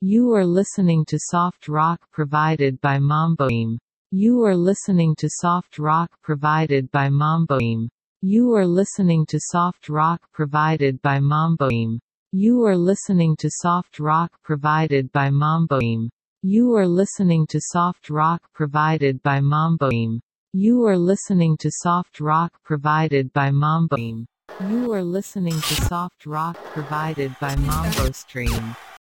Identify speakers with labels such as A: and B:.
A: You are listening to soft rock provided by Mamboim. You are listening to soft rock provided by Mamboim. You are listening to soft rock provided by Mamboim. You are listening to soft rock provided by Mamboim. You are listening to soft rock provided by Mamboim. You are listening to soft rock provided by Mamboim. You are listening to soft rock provided by Mambo Stream.